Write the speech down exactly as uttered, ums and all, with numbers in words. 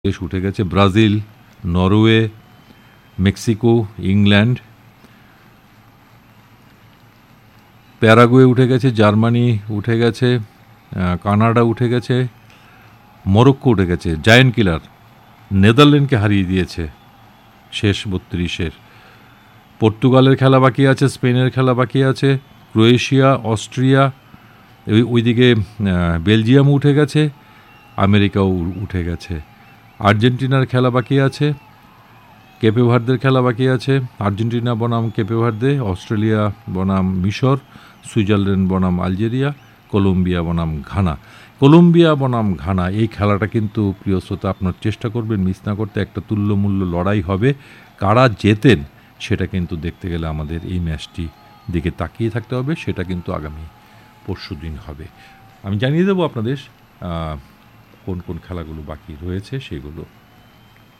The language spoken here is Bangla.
দেশ উঠে গেছে Brazil, Norway, Mexico, England, Paraguay উঠে গেছে, জার্মানি উঠে গেছে, কানাডা উঠে গেছে, মরক্কো উঠে গেছে। জায়ান্ট কিলার নেদারল্যান্ডকে হারিয়ে দিয়েছে শেষ বত্রিশের। পর্তুগালের খেলা বাকি আছে, স্পেনের খেলা বাকি আছে, ক্রোয়েশিয়া, অস্ট্রিয়া, ওই ওইদিকে বেলজিয়াম উঠে গেছে, আমেরিকাও উঠে গেছে। আর্জেন্টিনার খেলা বাকি আছে, কেপে ভার্দের খেলা বাকি আছে। আর্জেন্টিনা বনাম কেপে ভার্দে, অস্ট্রেলিয়া বনাম মিশর, সুইজারল্যান্ড বনাম আলজেরিয়া, কলম্বিয়া বনাম ঘানা। কলম্বিয়া বনাম ঘানা এই খেলাটা কিন্তু প্রিয় শ্রোতা আপনার চেষ্টা করবেন মিস না করতে। একটা তুল্যমূল্য লড়াই হবে। কারা জেতেন সেটা কিন্তু দেখতে গেলে আমাদের এই ম্যাচটি দিকে তাকিয়ে থাকতে হবে। সেটা কিন্তু আগামী পরশু দিন হবে। আমি জানিয়ে দেবো আপনাদের কোন কোন খেলাগুলো বাকি রয়েছে সেগুলো।